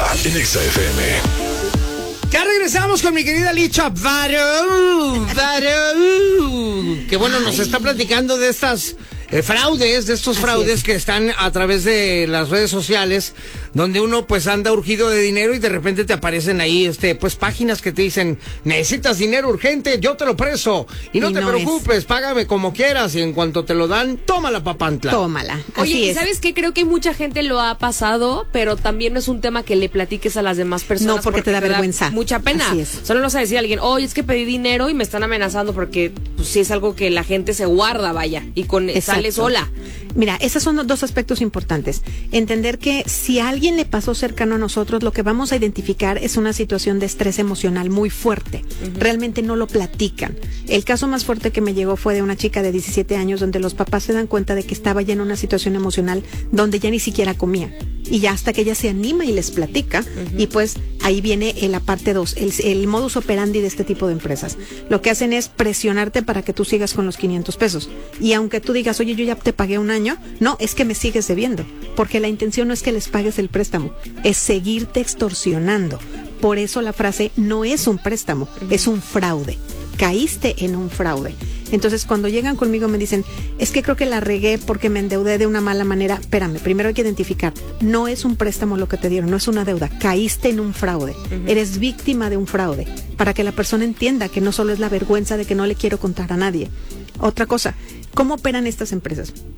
en Exa FM. Ya regresamos con mi querida Licha Barú, que bueno, nos está platicando de estas fraudes, de estos fraudes que están a través de las redes sociales, donde uno pues anda urgido de dinero y de repente te aparecen ahí pues páginas que te dicen, necesitas dinero urgente, yo te lo presto y no te preocupes, págame como quieras, y en cuanto te lo dan, tómala, papantla. Tómala. Oye, ¿y sabes qué? Creo que mucha gente lo ha pasado, pero también no es un tema que le platiques a las demás personas. No, porque te da vergüenza. Mucha pena. Así es. Solo vas a decir a alguien, oye, es que pedí dinero y me están amenazando, porque pues sí es algo que la gente se guarda, vaya, y sale sola. Mira, esos son dos aspectos importantes. Entender que si a alguien le pasó cercano a nosotros, lo que vamos a identificar es una situación de estrés emocional muy fuerte. Realmente no lo platican. El caso más fuerte que me llegó fue de una chica de 17 años donde los papás se dan cuenta de que estaba ya en una situación emocional donde ya ni siquiera comía. Y ya hasta que ella se anima y les platica, y pues ahí viene la parte 2, el modus operandi de este tipo de empresas. Lo que hacen es presionarte para que tú sigas con los 500 pesos. Y aunque tú digas, oye, yo ya te pagué un año, no, es que me sigues debiendo. Porque la intención no es que les pagues el préstamo, es seguirte extorsionando. Por eso la frase no es un préstamo, es un fraude. Caíste en un fraude. Entonces, cuando llegan conmigo me dicen, es que creo que la regué porque me endeudé de una mala manera. Espérame, primero hay que identificar, no es un préstamo lo que te dieron, no es una deuda, caíste en un fraude, eres víctima de un fraude, para que la persona entienda que no solo es la vergüenza de que no le quiero contar a nadie. Otra cosa, ¿cómo operan estas empresas?